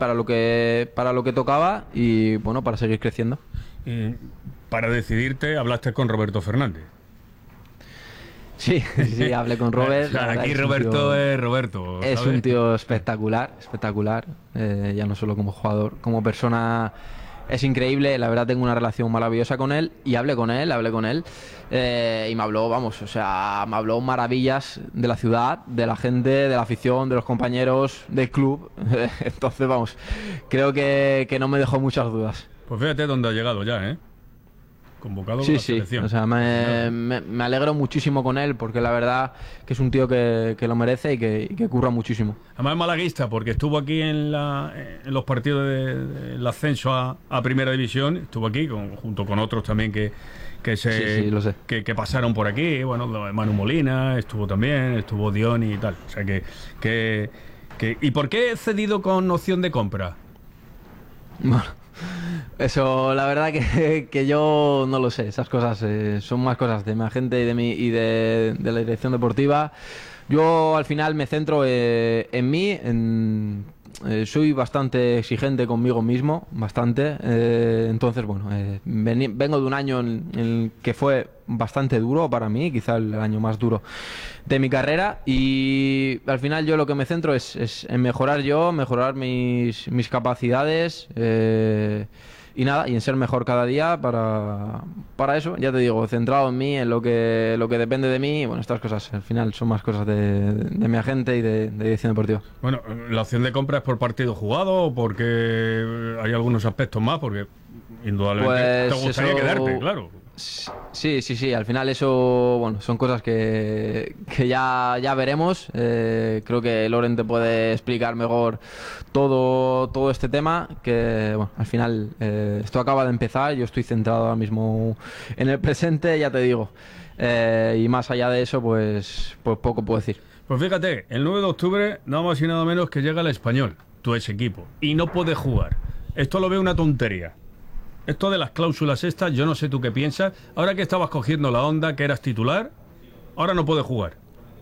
para lo que tocaba y bueno, para seguir creciendo. Para decidirte, hablaste con Roberto Fernández. Sí, hablé con Robert. Aquí Roberto es Roberto. Es ¿sabes? un tío espectacular. Ya no solo como jugador, como persona es increíble. La verdad tengo una relación maravillosa con él y hablé con él. Y me habló, me habló maravillas de la ciudad, de la gente, de la afición, de los compañeros, del club. Entonces, creo que no me dejó muchas dudas. Pues fíjate dónde ha llegado ya, ¿eh? Convocado con Sí, la selección. o sea, me alegro muchísimo con él porque la verdad que es un tío que lo merece y que curra muchísimo. Además es malaguista porque estuvo aquí en los partidos del ascenso a Primera División, estuvo aquí junto con otros también que lo sé. que pasaron por aquí, bueno, Manu Molina estuvo también, estuvo Dioni y tal. O sea ¿y por qué he cedido con opción de compra? Bueno, eso la verdad que yo no lo sé. Esas cosas son más cosas de mi agente y de la dirección deportiva. Yo al final me centro en mí, soy bastante exigente conmigo mismo, bastante. Entonces, vengo de un año en el que fue bastante duro para mí, quizá el año más duro de mi carrera, y al final yo lo que me centro es en mejorar mis capacidades, y en ser mejor cada día para eso, ya te digo, centrado en mí, en lo que depende de mí. Bueno, estas cosas al final son más cosas de mi agente y de dirección deportiva. Bueno, ¿la opción de compra es por partido jugado o porque hay algunos aspectos más? Porque indudablemente te gustaría quedarte, claro. Sí, al final eso, son cosas que ya veremos. Creo que Loren te puede explicar mejor todo este tema, que al final esto acaba de empezar, yo estoy centrado ahora mismo en el presente, ya te digo, y más allá de eso pues poco puedo decir. Pues fíjate, el 9 de octubre nada más y nada menos que llega el Español, tu ex equipo, y no puede jugar. Esto lo veo una tontería. Esto de las cláusulas estas, yo no sé tú qué piensas. Ahora que estabas cogiendo la onda, que eras titular, ahora no puedes jugar.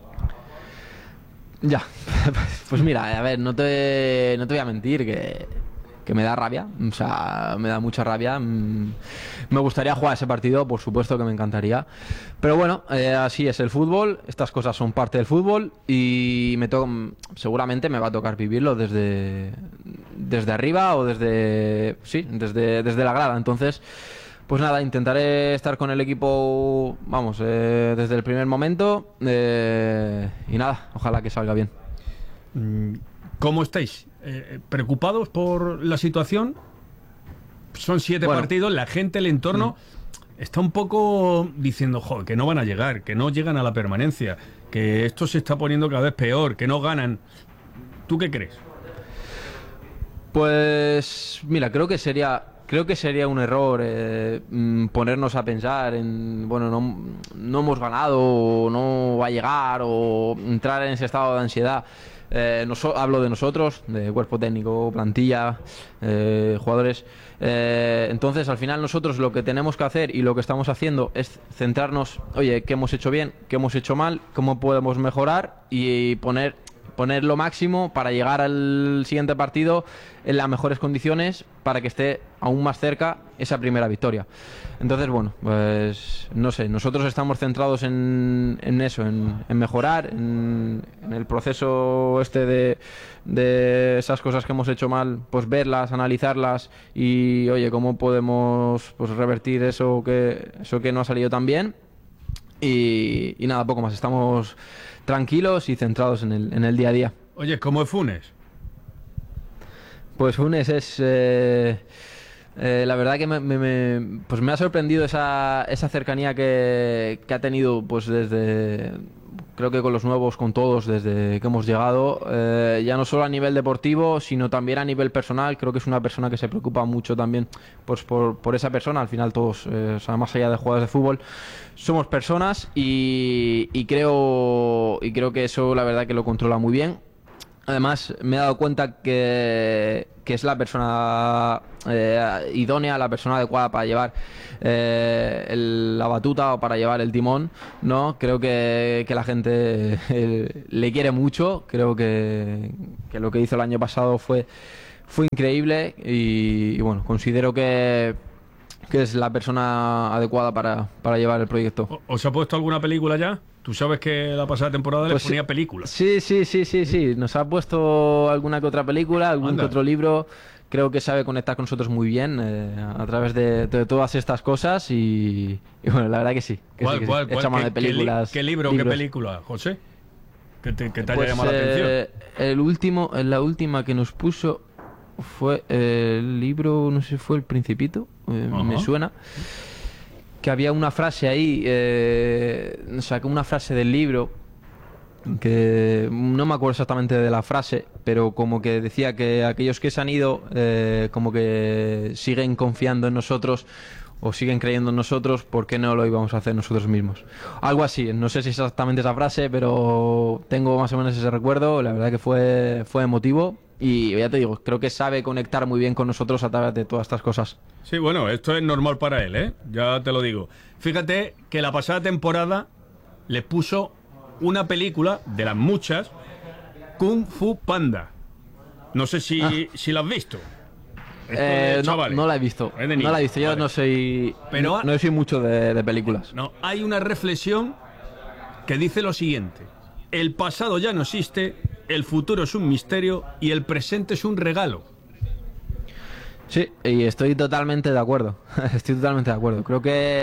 Ya, pues mira, a ver, no te voy a mentir que me da rabia, o sea, me da mucha rabia. Me gustaría jugar ese partido, por supuesto que me encantaría. Pero bueno, así es el fútbol, estas cosas son parte del fútbol y seguramente me va a tocar vivirlo desde arriba o desde la grada. Entonces, pues nada, intentaré estar con el equipo, desde el primer momento, y nada, ojalá que salga bien. ¿Cómo estáis? ¿Preocupados por la situación? Son 7 partidos, la gente, el entorno está un poco diciendo, joder, que no van a llegar, que no llegan a la permanencia, que esto se está poniendo cada vez peor, que no ganan. ¿Tú qué crees? Pues mira, creo que sería un error ponernos a pensar en, no hemos ganado, o no va a llegar, o entrar en ese estado de ansiedad. Hablo de nosotros, de cuerpo técnico, plantilla, jugadores. Entonces, al final nosotros lo que tenemos que hacer y lo que estamos haciendo es centrarnos, oye, qué hemos hecho bien, qué hemos hecho mal, cómo podemos mejorar y poner lo máximo para llegar al siguiente partido en las mejores condiciones para que esté aún más cerca esa primera victoria. Entonces, pues no sé, nosotros estamos centrados en eso, en mejorar, en el proceso de esas cosas que hemos hecho mal, pues verlas, analizarlas y, oye, cómo podemos pues revertir eso que no ha salido tan bien. Y nada, poco más. Estamos tranquilos y centrados en el día a día. Oye, ¿cómo es Funes? Pues Funes es... la verdad que me ha sorprendido esa cercanía que ha tenido pues desde... Creo que con los nuevos, con todos, desde que hemos llegado, ya no solo a nivel deportivo, sino también a nivel personal. Creo que es una persona que se preocupa mucho también pues por esa persona. Al final todos, o sea, más allá de jugadores de fútbol, somos personas y creo que eso la verdad que lo controla muy bien. Además, me he dado cuenta que es la persona idónea, la persona adecuada para llevar la batuta o para llevar el timón, ¿no? Creo que la gente le quiere mucho. Creo que lo que hizo el año pasado fue fue increíble y bueno, considero que es la persona adecuada para llevar el proyecto. ¿Os ha puesto alguna película ya? Tú sabes que la pasada temporada Pues le ponía películas. Sí. Nos ha puesto alguna que otra película, algún Anda. que otro libro. Creo que sabe conectar con nosotros muy bien a través de todas estas cosas y bueno, la verdad que sí. Que sí, que sí. Echa mano de películas. ¿Qué libro, libros. qué película, José? Que te haya Pues, llamado la atención. La última que nos puso fue el libro, no sé si fue El Principito, me suena. Que había una frase ahí, sacó una frase del libro, que no me acuerdo exactamente de la frase, pero como que decía que aquellos que se han ido, como que siguen confiando en nosotros o siguen creyendo en nosotros, ¿por qué no lo íbamos a hacer nosotros mismos? Algo así, no sé si es exactamente esa frase, pero tengo más o menos ese recuerdo, la verdad que fue emotivo. Y ya te digo, creo que sabe conectar muy bien con nosotros a través de todas estas cosas. Sí, bueno, esto es normal para él, ¿eh? Ya te lo digo. Fíjate que la pasada temporada le puso una película, de las muchas, Kung Fu Panda. No sé si la has visto. No la he visto. Es de No la he niños, visto, yo vale. no soy, Pero- no soy mucho de películas. No, hay una reflexión que dice lo siguiente: el pasado ya no existe, el futuro es un misterio y el presente es un regalo. Sí, y estoy totalmente de acuerdo. Estoy totalmente de acuerdo. Creo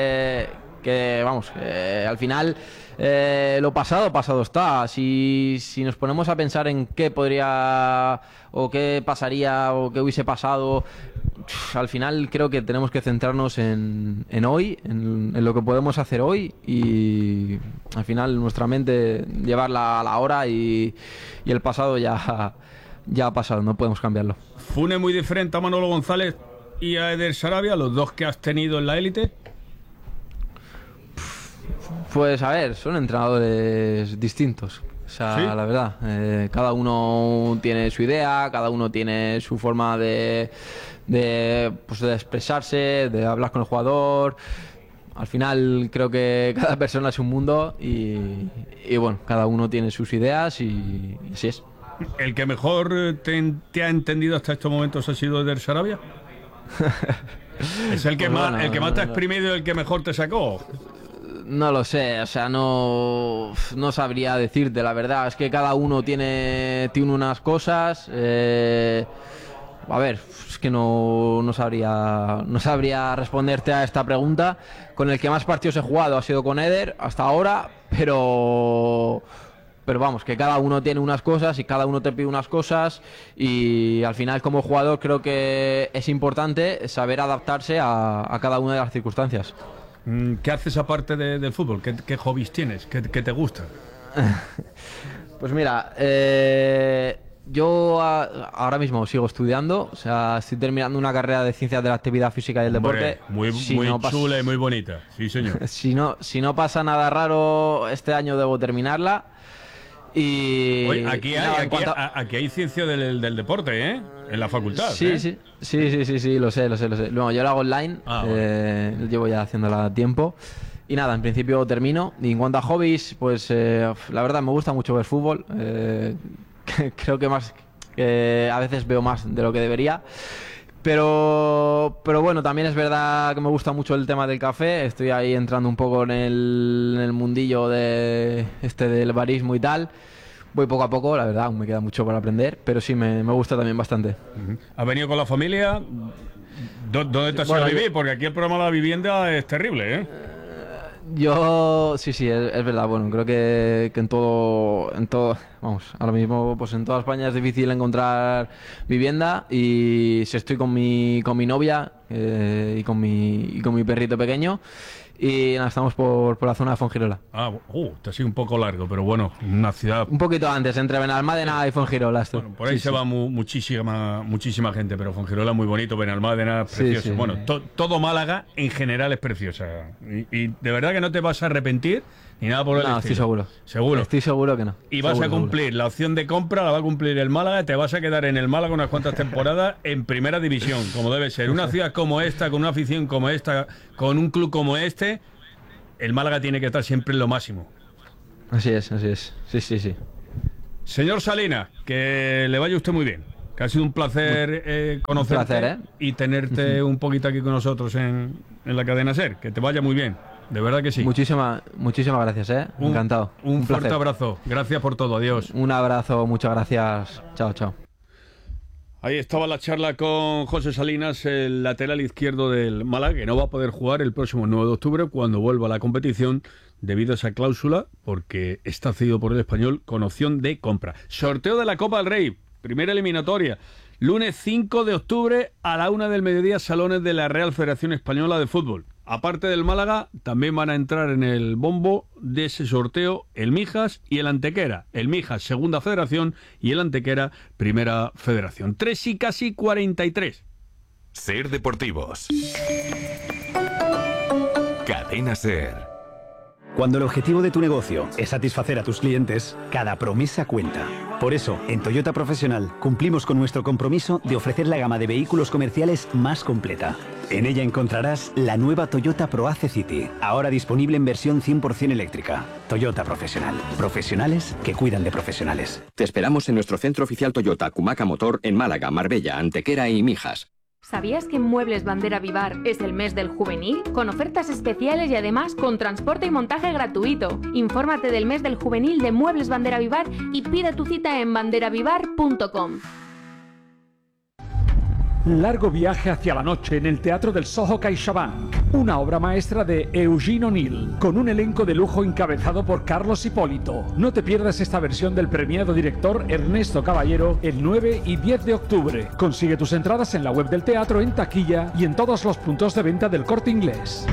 que vamos, al final lo pasado está. Si nos ponemos a pensar en qué podría o qué pasaría o qué hubiese pasado, al final creo que tenemos que centrarnos en hoy, en lo que podemos hacer hoy y al final nuestra mente llevarla a la hora y el pasado ya ha pasado, no podemos cambiarlo. Fune muy diferente a Manolo González y a Eder Sarabia, los dos que has tenido en la élite. Pues a ver, son entrenadores distintos. O sea, ¿Sí? la verdad, cada uno tiene su idea, cada uno tiene su forma pues de expresarse, de hablar con el jugador. Al final creo que cada persona es un mundo y bueno, cada uno tiene sus ideas y así es. ¿El que mejor te ha entendido hasta estos momentos ha sido Eder Sarabia? ¿Es el que Pues más, bueno, el que más te ha exprimido y el que mejor te sacó? No lo sé, o sea, no sabría decirte, la verdad. Es que cada uno tiene unas cosas. A ver, es que no sabría responderte a esta pregunta. Con el que más partidos he jugado ha sido con Eder hasta ahora, pero vamos, que cada uno tiene unas cosas y cada uno te pide unas cosas y al final como jugador creo que es importante saber adaptarse a cada una de las circunstancias. ¿Qué haces aparte del fútbol? ¿Qué hobbies tienes? ¿Qué te gusta? Pues mira, yo ahora mismo sigo estudiando, o sea, estoy terminando una carrera de Ciencias de la Actividad Física y el Deporte. Muy chula y muy bonita, sí señor. Si no pasa nada raro, este año debo terminarla. Y Oye, aquí nada, hay ciencia del deporte, ¿eh? En la facultad. Sí, ¿eh? sí, lo sé. Bueno, yo lo hago online, Bueno. llevo ya haciéndola tiempo. Y nada, en principio termino. Y en cuanto a hobbies, pues la verdad me gusta mucho ver fútbol. Creo que a veces veo más de lo que debería. Pero bueno, también es verdad que me gusta mucho el tema del café. Estoy ahí entrando un poco en el mundillo del barismo y tal. Voy poco a poco, la verdad, aún me queda mucho por aprender, pero sí, me gusta también bastante. ¿Has venido con la familia? ¿Dónde te has ido a vivir? Porque aquí el programa de la vivienda es terrible, ¿eh? Yo, sí, es verdad. Bueno, creo que en todo, vamos, ahora mismo, pues en toda España es difícil encontrar vivienda y si estoy con mi novia y con mi perrito pequeño y nada, estamos por la zona de Fuengirola. Te ha sido un poco largo, pero bueno, una ciudad. Un poquito antes, entre Benalmádena y Fuengirola. Bueno, por ahí se va muchísima gente, pero Fuengirola es muy bonito, Benalmádena es precioso. Sí. Bueno, todo Málaga en general es preciosa. Y de verdad que no te vas a arrepentir ni nada por el estilo. Estoy seguro. ¿Seguro? Estoy seguro que no. Y vas a cumplir la opción de compra, la va a cumplir el Málaga, te vas a quedar en el Málaga unas cuantas temporadas en primera división, como debe ser. Una ciudad como esta, con una afición como esta, con un club como este, el Málaga tiene que estar siempre en lo máximo. Así es. Sí. Señor Salinas, que le vaya usted muy bien. que ha sido un placer conocerte, Un placer, y tenerte un poquito aquí con nosotros en la cadena SER. Que te vaya muy bien, de verdad que sí. Muchísimas gracias, encantado. Un fuerte placer. abrazo, gracias por todo, adiós. Un abrazo, muchas gracias, chao, chao. Ahí estaba la charla con José Salinas, el lateral izquierdo del Málaga, que no va a poder jugar el próximo 9 de octubre cuando vuelva a la competición debido a esa cláusula, porque está cedido por el Español con opción de compra. Sorteo de la Copa del Rey, primera eliminatoria, lunes 5 de octubre a la 1 del mediodía, salones de la Real Federación Española de Fútbol. Aparte del Málaga, también van a entrar en el bombo de ese sorteo el Mijas y el Antequera. El Mijas, segunda federación, y el Antequera, primera federación. 3 y casi 43. SER Deportivos. Cadena SER. Cuando el objetivo de tu negocio es satisfacer a tus clientes, cada promesa cuenta. Por eso, en Toyota Profesional cumplimos con nuestro compromiso de ofrecer la gama de vehículos comerciales más completa. En ella encontrarás la nueva Toyota ProAce City, ahora disponible en versión 100% eléctrica. Toyota Profesional. Profesionales que cuidan de profesionales. Te esperamos en nuestro centro oficial Toyota Cumaca Motor en Málaga, Marbella, Antequera y Mijas. ¿Sabías que en Muebles Bandera Vivar es el mes del juvenil? Con ofertas especiales y además con transporte y montaje gratuito. Infórmate del mes del juvenil de Muebles Bandera Vivar y pide tu cita en banderavivar.com. Largo viaje hacia la noche en el Teatro del Soho CaixaBank, una obra maestra de Eugene O'Neill, con un elenco de lujo encabezado por Carlos Hipólito. No te pierdas esta versión del premiado director Ernesto Caballero el 9 y 10 de octubre. Consigue tus entradas en la web del teatro, en taquilla y en todos los puntos de venta del Corte Inglés.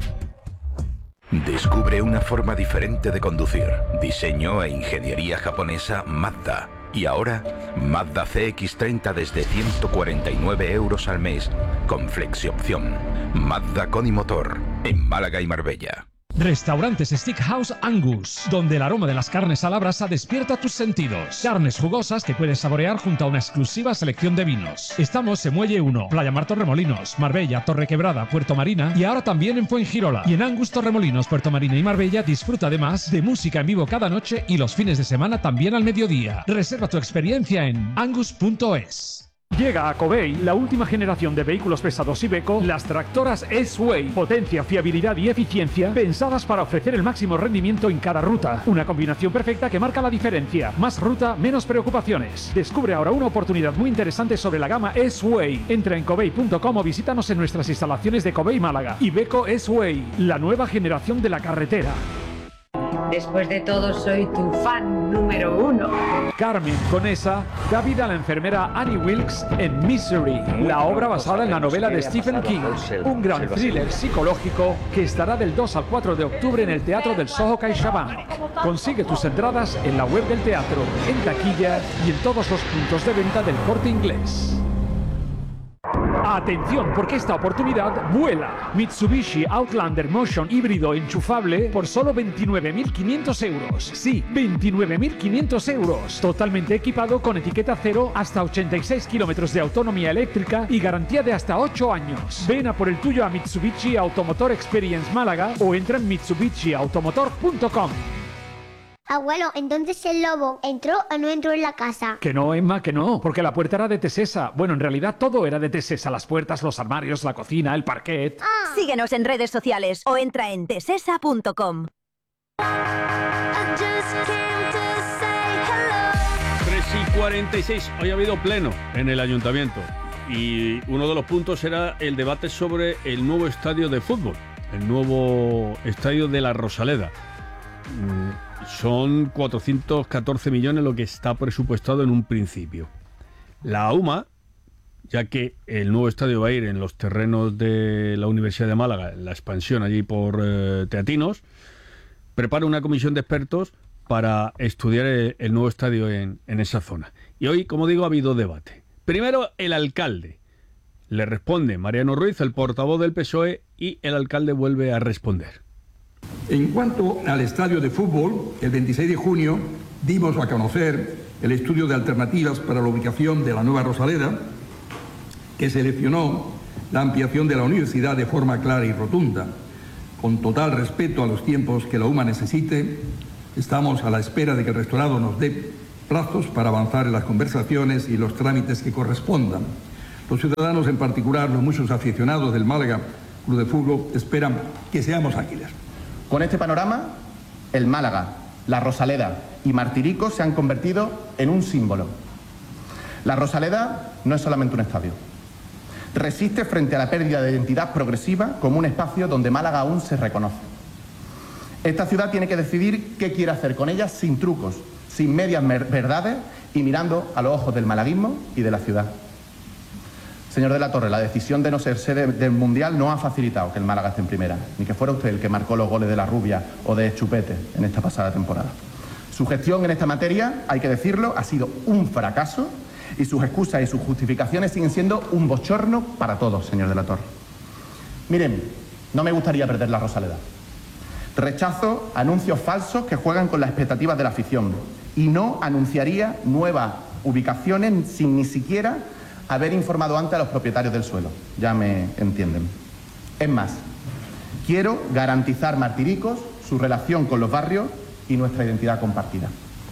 Descubre una forma diferente de conducir. Diseño e ingeniería japonesa Mazda. Y ahora, Mazda CX-30 desde 149 euros al mes, con flexi-opción. Mazda con y motor, en Málaga y Marbella. Restaurantes Steakhouse Angus, donde el aroma de las carnes a la brasa despierta tus sentidos. Carnes jugosas que puedes saborear junto a una exclusiva selección de vinos. Estamos en Muelle 1, Playa Mar Torremolinos, Marbella, Torrequebrada, Puerto Marina y ahora también en Fuengirola. Y en Angus Torremolinos, Puerto Marina y Marbella disfruta además de música en vivo cada noche y los fines de semana también al mediodía. Reserva tu experiencia en angus.es. Llega a Covey la última generación de vehículos pesados Iveco, las tractoras S-Way. Potencia, fiabilidad y eficiencia pensadas para ofrecer el máximo rendimiento en cada ruta. Una combinación perfecta que marca la diferencia. Más ruta, menos preocupaciones. Descubre ahora una oportunidad muy interesante sobre la gama S-Way. Entra en covey.com o visítanos en nuestras instalaciones de Covey Málaga. Iveco S-Way, la nueva generación de la carretera. Después de todo, soy tu fan número 1. Carmen Conesa da vida a la enfermera Annie Wilkes en Misery, la obra basada en la novela de Stephen King. Un gran thriller psicológico que estará del 2 al 4 de octubre en el Teatro del Soho CaixaBank. Consigue tus entradas en la web del teatro, en taquilla y en todos los puntos de venta del Corte Inglés. Atención, porque esta oportunidad vuela. Mitsubishi Outlander Motion híbrido enchufable por solo 29.500 euros. Sí, 29.500 euros. Totalmente equipado con etiqueta cero, hasta 86 kilómetros de autonomía eléctrica y garantía de hasta 8 años. Ven a por el tuyo a Mitsubishi Automotor Experience Málaga o entra en mitsubishiautomotor.com. Abuelo, entonces el lobo ¿entró o no entró en la casa? Que no, Emma, que no, porque la puerta era de Tesesa. Bueno, en realidad todo era de Tesesa, las puertas, los armarios, la cocina, el parquet. Síguenos en redes sociales o entra en tesesa.com. 3:46, hoy ha habido pleno en el ayuntamiento y uno de los puntos era el debate sobre el nuevo estadio de fútbol, el nuevo estadio de la Rosaleda. Son 414 millones lo que está presupuestado en un principio. La UMA, ya que el nuevo estadio va a ir en los terrenos de la Universidad de Málaga, en la expansión allí por Teatinos, prepara una comisión de expertos para estudiar el nuevo estadio en esa zona. Y hoy, como digo, ha habido debate. Primero, el alcalde. Le responde Mariano Ruiz, el portavoz del PSOE, y el alcalde vuelve a responder. En cuanto al estadio de fútbol, el 26 de junio dimos a conocer el estudio de alternativas para la ubicación de la nueva Rosaleda, que seleccionó la ampliación de la universidad de forma clara y rotunda. Con total respeto a los tiempos que la UMA necesite, estamos a la espera de que el rectorado nos dé plazos para avanzar en las conversaciones y los trámites que correspondan. Los ciudadanos, en particular los muchos aficionados del Málaga Club de Fútbol, esperan que seamos ágiles. Con este panorama, el Málaga, la Rosaleda y Martirico se han convertido en un símbolo. La Rosaleda no es solamente un estadio. Resiste frente a la pérdida de identidad progresiva como un espacio donde Málaga aún se reconoce. Esta ciudad tiene que decidir qué quiere hacer con ella sin trucos, sin medias verdades y mirando a los ojos del malaguismo y de la ciudad. Señor de la Torre, la decisión de no ser sede del Mundial no ha facilitado que el Málaga esté en primera, ni que fuera usted el que marcó los goles de la Rubia o de Chupete en esta pasada temporada. Su gestión en esta materia, hay que decirlo, ha sido un fracaso y sus excusas y sus justificaciones siguen siendo un bochorno para todos, señor de la Torre. Miren, no me gustaría perder la Rosaleda. Rechazo anuncios falsos que juegan con las expectativas de la afición y no anunciaría nuevas ubicaciones sin ni siquiera haber informado antes a los propietarios del suelo. Ya me entienden. Es más, quiero garantizar Martiricos, su relación con los barrios y nuestra identidad compartida.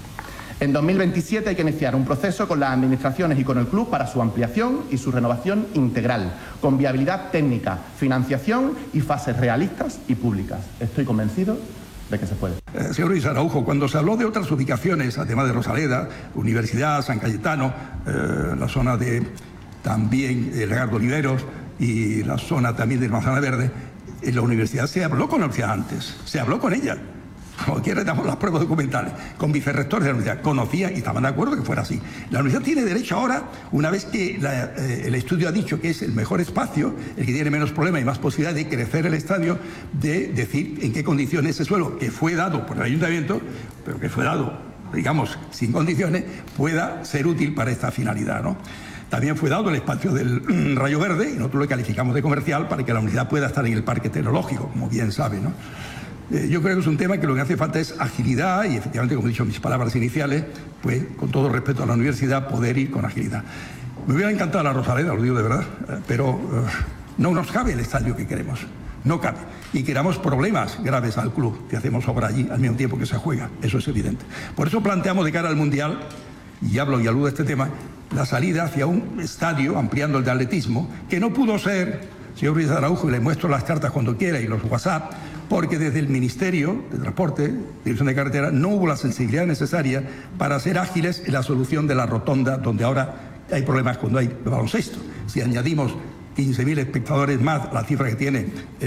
En 2027 hay que iniciar un proceso con las administraciones y con el club para su ampliación y su renovación integral, con viabilidad técnica, financiación y fases realistas y públicas. Estoy convencido de que se puede. Señor Luis Araujo, cuando se habló de otras ubicaciones, además de Rosaleda, Universidad, San Cayetano, la zona de también Ricardo Oliveros y la zona también de Manzana Verde, en la universidad se habló con la universidad antes, se habló con ella. Como quiera, damos las pruebas documentales, con vicerrectores de la universidad, conocían y estaban de acuerdo que fuera así. La universidad tiene derecho ahora, una vez que el estudio ha dicho que es el mejor espacio, el que tiene menos problemas y más posibilidad de crecer el estadio, de decir en qué condiciones ese suelo, que fue dado por el ayuntamiento, pero que fue dado, digamos, sin condiciones, pueda ser útil para esta finalidad, ¿no? También fue dado el espacio del Rayo Verde, y nosotros lo calificamos de comercial, para que la universidad pueda estar en el parque tecnológico, como bien sabe, ¿no? Yo creo que es un tema que lo que hace falta es agilidad y, efectivamente, como he dicho en mis palabras iniciales, pues con todo respeto a la universidad, poder ir con agilidad. Me hubiera encantado la Rosaleda, lo digo de verdad, pero no nos cabe el estadio que queremos, no cabe. Y creamos problemas graves al club que hacemos obra allí al mismo tiempo que se juega, eso es evidente. Por eso planteamos de cara al Mundial, y hablo y aludo a este tema, la salida hacia un estadio, ampliando el de atletismo, que no pudo ser, señor Ruiz Araujo, y le muestro las cartas cuando quiera y los WhatsApp, porque desde el Ministerio de Transporte, Dirección de Carretera, no hubo la sensibilidad necesaria para ser ágiles en la solución de la rotonda, donde ahora hay problemas cuando hay baloncesto. Si añadimos 15.000 espectadores más, la cifra que tiene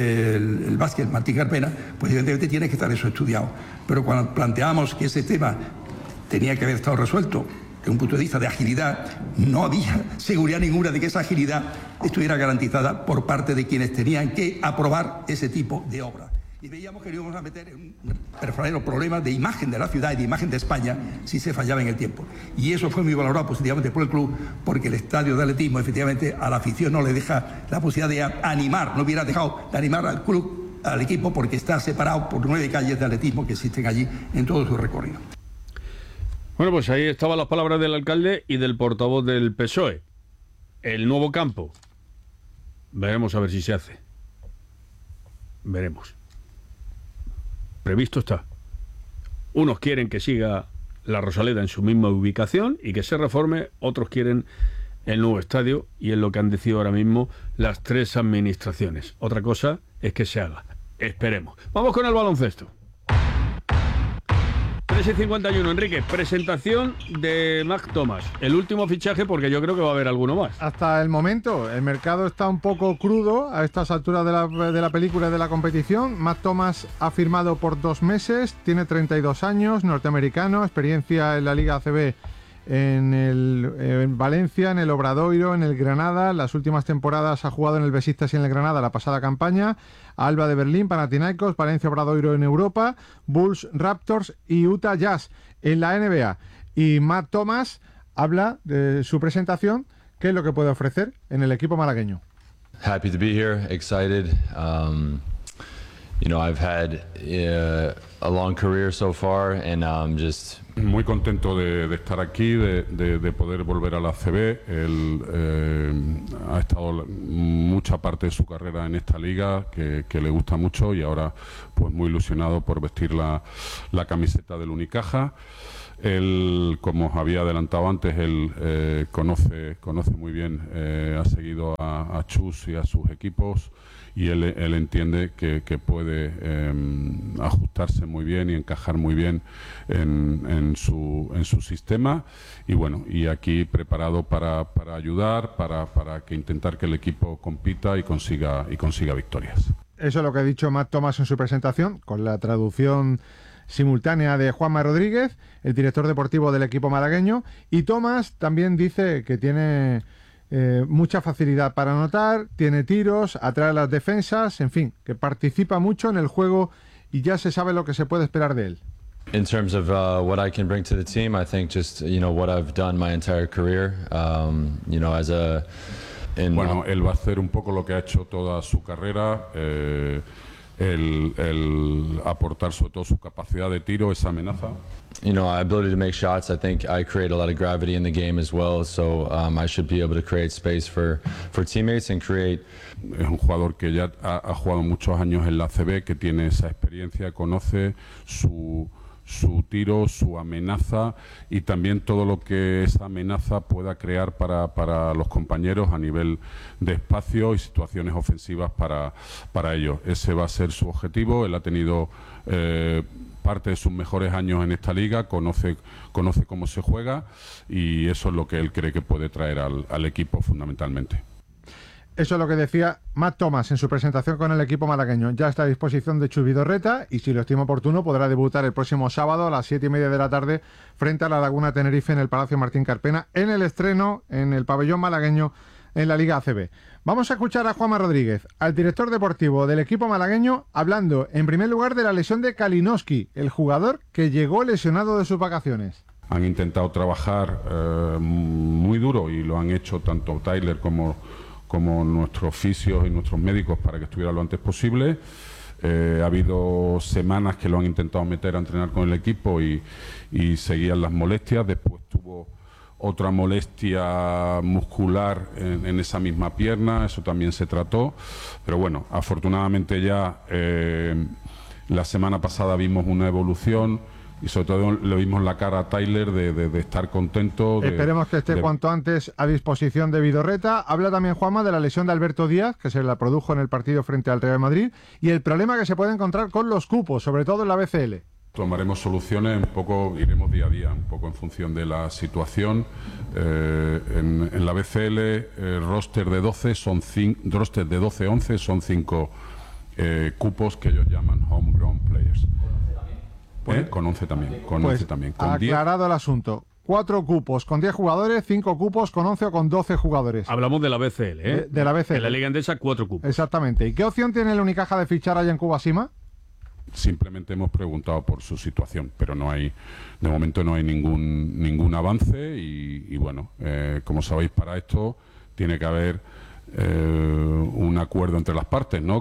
el básquet Martín Carpena, pues evidentemente tiene que estar eso estudiado. Pero cuando planteamos que ese tema tenía que haber estado resuelto desde un punto de vista de agilidad, no había seguridad ninguna de que esa agilidad estuviera garantizada por parte de quienes tenían que aprobar ese tipo de obra. Y veíamos que íbamos a meter en un verdadero problema de imagen de la ciudad y de imagen de España si se fallaba en el tiempo. Y eso fue muy valorado positivamente por el club, porque el estadio de atletismo, efectivamente, a la afición no le deja la posibilidad de animar, no hubiera dejado de animar al club, al equipo, porque está separado por 9 calles de atletismo que existen allí en todo su recorrido. Bueno, pues ahí estaban las palabras del alcalde y del portavoz del PSOE. El nuevo campo. Veremos a ver si se hace. Veremos. Previsto está. Unos quieren que siga la Rosaleda en su misma ubicación y que se reforme, otros quieren el nuevo estadio, y es lo que han decidido ahora mismo las 3 administraciones. Otra cosa es que se haga. Esperemos. Vamos con el baloncesto. 3:51, Enrique, presentación de Mac Thomas. El último fichaje, porque yo creo que va a haber alguno más. Hasta el momento, el mercado está un poco crudo a estas alturas de la película y de la competición. Mac Thomas ha firmado por 2 meses, tiene 32 años, norteamericano, experiencia en la Liga ACB en Valencia, en el Obradoiro, en el Granada. Las últimas temporadas ha jugado en el Besiktas y en el Granada la pasada campaña. Alba de Berlín, Panathinaikos, Valencia, Obradoiro en Europa, Bulls, Raptors y Utah Jazz en la NBA. Y Matt Thomas habla de su presentación, qué es lo que puede ofrecer en el equipo malagueño. Happy to be here, excited. You know, I've had a long career so far, and just muy contento de estar aquí, de poder volver a la ACB. Él ha estado mucha parte de su carrera en esta liga, que le gusta mucho, y ahora pues muy ilusionado por vestir la camiseta del Unicaja. Él, como os había adelantado antes, él conoce muy bien, ha seguido a Chus y a sus equipos, y él entiende que puede ajustarse muy bien y encajar muy bien en su sistema, y bueno, y aquí preparado para ayudar, para intentar que el equipo compita y consiga victorias. Eso es lo que ha dicho Matt Thomas en su presentación, con la traducción simultánea de Juanma Rodríguez, el director deportivo del equipo malagueño. Y Thomas también dice que tiene mucha facilidad para anotar, tiene tiros, atrae a las defensas, en fin, que participa mucho en el juego y ya se sabe lo que se puede esperar de él. In terms of what I can bring to the team, I think just, what I've done my entire career, as a... Bueno, él va a hacer un poco lo que ha hecho toda su carrera, el aportar sobre todo su capacidad de tiro, esa amenaza. Ability to make shots. I think I create a lot of gravity in the game as well, so I should be able to create space for teammates and create. Es un jugador que ya ha jugado muchos años en la ACB, que tiene esa experiencia, conoce su tiro, su amenaza y también todo lo que esa amenaza pueda crear para los compañeros a nivel de espacio y situaciones ofensivas para ellos. Ese va a ser su objetivo. Él ha tenido parte de sus mejores años en esta liga, conoce cómo se juega, y eso es lo que él cree que puede traer al equipo fundamentalmente. Eso es lo que decía Matt Thomas en su presentación con el equipo malagueño. Ya está a disposición de Chus Vidorreta y, si lo estima oportuno, podrá debutar el próximo sábado a las 7:30 de la tarde frente a la Laguna Tenerife en el Palacio Martín Carpena, en el estreno en el pabellón malagueño en la Liga ACB. Vamos a escuchar a Juanma Rodríguez, al director deportivo del equipo malagueño, hablando en primer lugar de la lesión de Kalinowski, el jugador que llegó lesionado de sus vacaciones. Han intentado trabajar muy duro, y lo han hecho tanto Tyler como nuestros fisios y nuestros médicos para que estuviera lo antes posible. Ha habido semanas que lo han intentado meter a entrenar con el equipo y seguían las molestias. Después tuvo otra molestia muscular en esa misma pierna, eso también se trató, pero bueno, afortunadamente ya la semana pasada vimos una evolución, y sobre todo le vimos la cara a Tyler de estar contento. Esperemos que esté cuanto antes a disposición de Vidorreta. Habla también Juanma de la lesión de Alberto Díaz, que se la produjo en el partido frente al Real Madrid, y el problema que se puede encontrar con los cupos, sobre todo en la BCL. Tomaremos soluciones, un poco iremos día a día, un poco en función de la situación. En la BCL, roster de 12-11 son 5 cupos que ellos llaman homegrown players. Con 11 también. Con 11 también. Con aclarado 10. El asunto. 4 cupos con 10 jugadores, 5 cupos con 11 o con 12 jugadores. Hablamos de la BCL, ¿eh? De la BCL. En la Liga Endesa, 4 cupos. Exactamente. ¿Y qué opción tiene el Unicaja de fichar allá en Cubasima? Simplemente hemos preguntado por su situación, pero de momento no hay ningún avance, y bueno, como sabéis, para esto tiene que haber un acuerdo entre las partes, ¿no?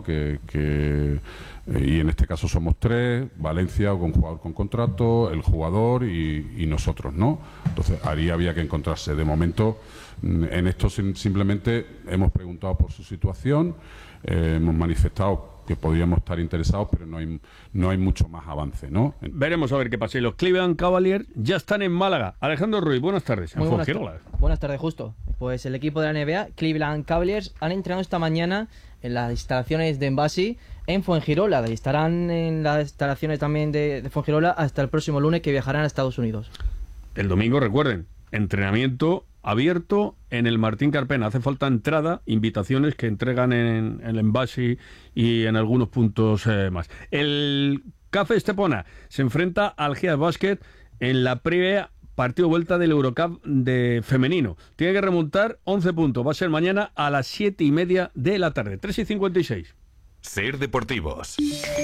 Y en este caso somos 3, Valencia con jugador con contrato, el jugador y nosotros, ¿no? Entonces ahí había que encontrarse. De momento, en esto simplemente hemos preguntado por su situación, hemos manifestado que podríamos estar interesados, pero no hay mucho más avance, ¿no? Veremos a ver qué pasa. Y los Cleveland Cavaliers ya están en Málaga. Alejandro Ruiz, buenas tardes. Muy buenas tardes, justo. Pues el equipo de la NBA, Cleveland Cavaliers, han entrenado esta mañana en las instalaciones de Embassy en Fuengirola, y estarán en las instalaciones también de Fuengirola hasta el próximo lunes, que viajarán a Estados Unidos. El domingo, recuerden, entrenamiento abierto en el Martín Carpena. Hace falta entrada, invitaciones que entregan en el Embassy y en algunos puntos más. El CAF Estepona se enfrenta al Geas Basket en la previa partido vuelta del Eurocup de femenino. Tiene que remontar 11 puntos. Va a ser mañana a las 7:30 de la tarde. 3:56. Ser Deportivos.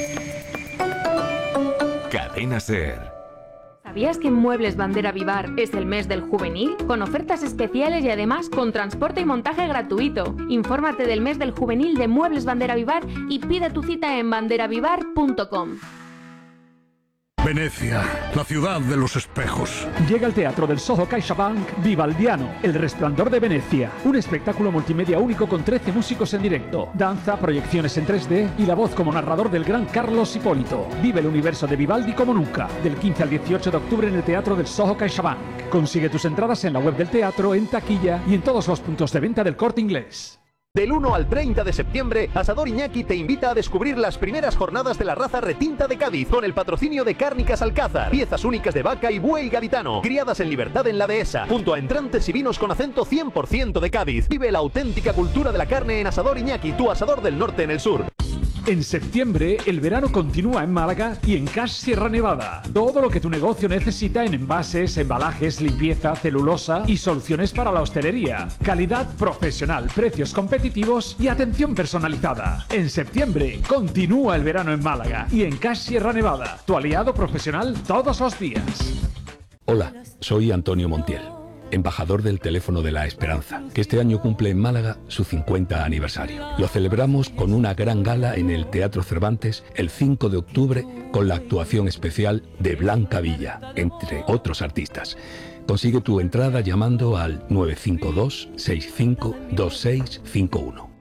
Cadena Ser. ¿Sabías que en Muebles Bandera Vivar es el mes del juvenil? Con ofertas especiales y además con transporte y montaje gratuito. Infórmate del mes del juvenil de Muebles Bandera Vivar y pide tu cita en banderavivar.com. Venecia, la ciudad de los espejos. Llega al Teatro del Soho CaixaBank Vivaldiano, El Resplandor de Venecia. Un espectáculo multimedia único con 13 músicos en directo, danza, proyecciones en 3D y la voz como narrador del gran Carlos Hipólito. Vive el universo de Vivaldi como nunca. Del 15 al 18 de octubre en el Teatro del Soho CaixaBank. Consigue tus entradas en la web del teatro, en taquilla y en todos los puntos de venta del Corte Inglés. Del 1 al 30 de septiembre, Asador Iñaki te invita a descubrir las primeras jornadas de la raza retinta de Cádiz con el patrocinio de Cárnicas Alcázar. Piezas únicas de vaca y buey gaditano, criadas en libertad en la dehesa, junto a entrantes y vinos con acento 100% de Cádiz. Vive la auténtica cultura de la carne en Asador Iñaki, tu asador del norte en el sur. En septiembre, el verano continúa en Málaga y en Cash Sierra Nevada. Todo lo que tu negocio necesita en envases, embalajes, limpieza, celulosa y soluciones para la hostelería. Calidad profesional, precios competitivos y atención personalizada. En septiembre, continúa el verano en Málaga y en Cash Sierra Nevada, tu aliado profesional todos los días. Hola, soy Antonio Montiel, embajador del Teléfono de la Esperanza, que este año cumple en Málaga su 50 aniversario. Lo celebramos con una gran gala en el Teatro Cervantes el 5 de octubre con la actuación especial de Blanca Villa, entre otros artistas. Consigue tu entrada llamando al 952 65 2651.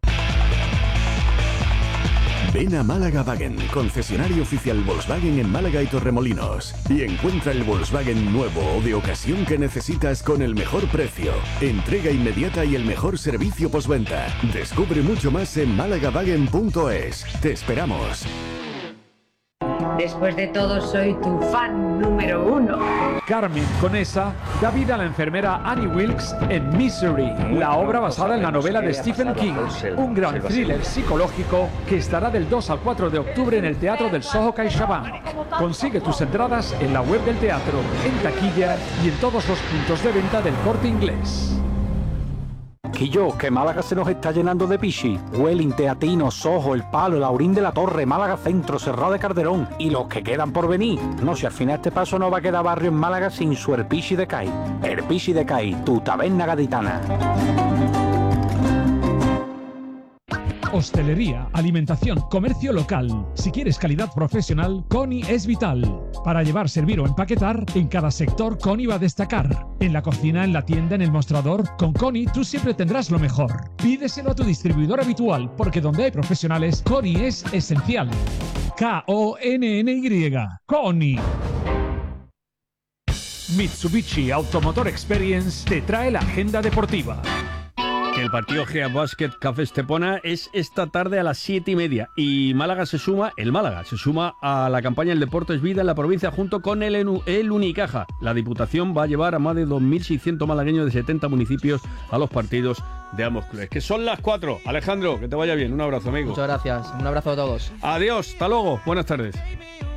Ven a Málaga Wagen, concesionario oficial Volkswagen en Málaga y Torremolinos, y encuentra el Volkswagen nuevo o de ocasión que necesitas con el mejor precio, entrega inmediata y el mejor servicio postventa. Descubre mucho más en málaga-wagen.es. Te esperamos. Después de todo, soy tu fan número 1. Carmen Conesa da vida a la enfermera Annie Wilkes en Misery, la obra basada en la novela de Stephen King. Un gran thriller psicológico que estará del 2 al 4 de octubre en el Teatro del Soho CaixaBank. Consigue tus entradas en la web del teatro, en taquilla y en todos los puntos de venta del Corte Inglés. Que Málaga se nos está llenando de pichi. Welling, Teatino, Soho, El Palo, Laurín de la Torre, Málaga Centro, Serrao de Calderón y los que quedan por venir. No, si al final este paso no va a quedar barrio en Málaga sin su El Pichi de Cai. El Pichi de Cai, tu taberna gaditana. Hostelería, alimentación, comercio local. Si quieres calidad profesional, Coni es vital. Para llevar, servir o empaquetar, en cada sector Coni va a destacar. En la cocina, en la tienda, en el mostrador, con Coni tú siempre tendrás lo mejor. Pídeselo a tu distribuidor habitual, porque donde hay profesionales, Coni es esencial. K-O-N-N-Y. Coni. Mitsubishi Automotor Experience te trae la agenda deportiva. El partido Gea Basket Café Estepona es esta tarde a las 7:30 y Málaga se suma a la campaña El Deporte es Vida en la provincia junto con el Unicaja. La Diputación va a llevar a más de 2.600 malagueños de 70 municipios a los partidos de ambos clubes. Que son las 4. Alejandro, que te vaya bien. Un abrazo, amigo. Muchas gracias. Un abrazo a todos. Adiós. Hasta luego. Buenas tardes.